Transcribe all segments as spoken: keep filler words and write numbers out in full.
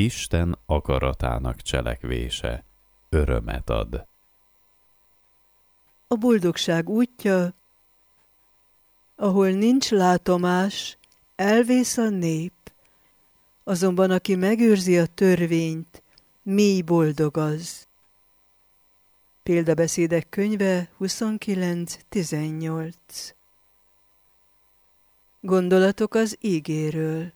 Isten akaratának cselekvése örömet ad. A boldogság útja, ahol nincs látomás, elvész a nép, azonban aki megőrzi a törvényt, mély boldog az. Példabeszédek könyve huszonkilenc tizennyolc. Gondolatok az ígéről.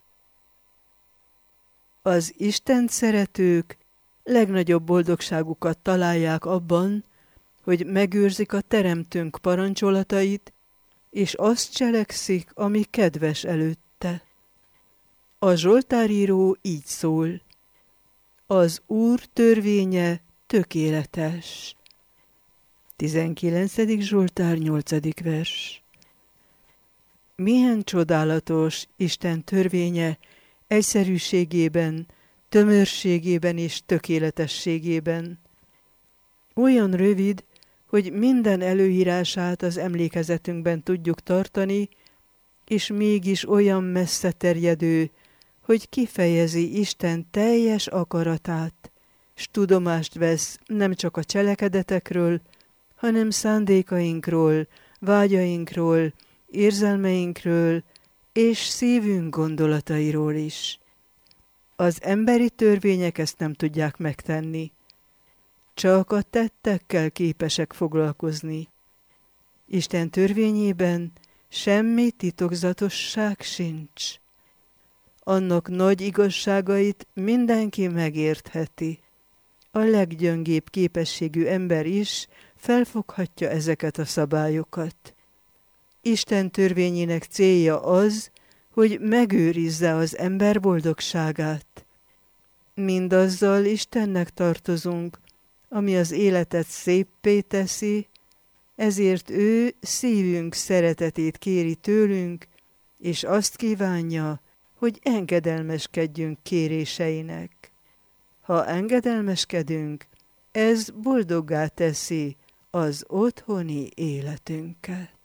Az Istent szeretők legnagyobb boldogságukat találják abban, hogy megőrzik a Teremtőnk parancsolatait, és azt cselekszik, ami kedves előtte. A Zsoltáríró így szól: az Úr törvénye tökéletes. tizenkilencedik Zsoltár, nyolcadik vers. Milyen csodálatos Isten törvénye egyszerűségében, tömörségében és tökéletességében. Olyan rövid, hogy minden előírását az emlékezetünkben tudjuk tartani, és mégis olyan messze terjedő, hogy kifejezi Isten teljes akaratát, s tudomást vesz nem csak a cselekedetekről, hanem szándékainkról, vágyainkról, érzelmeinkről és szívünk gondolatairól is. Az emberi törvények ezt nem tudják megtenni. Csak a tettekkel képesek foglalkozni. Isten törvényében semmi titokzatosság sincs. Annak nagy igazságait mindenki megértheti. A leggyöngébb képességű ember is felfoghatja ezeket a szabályokat. Isten törvényének célja az, hogy megőrizze az ember boldogságát. Mindazzal Istennek tartozunk, ami az életet széppé teszi, ezért ő szívünk szeretetét kéri tőlünk, és azt kívánja, hogy engedelmeskedjünk kéréseinek. Ha engedelmeskedünk, ez boldoggá teszi az otthoni életünket.